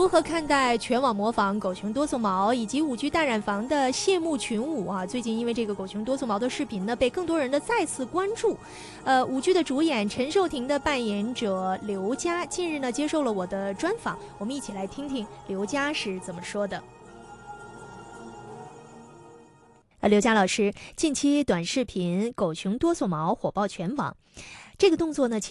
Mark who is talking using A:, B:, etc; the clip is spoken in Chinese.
A: 如何看待全网模仿狗熊多索毛以及舞剧大染坊的谢幕群舞啊？最近因为这个狗熊多索毛的视频呢，被更多人的再次关注。舞剧的主演陈寿婷的扮演者刘佳近日呢接受了我的专访，我们一起来听听刘佳是怎么说的。刘佳老师，近期短视频狗熊多索毛火爆全网，这个动作呢，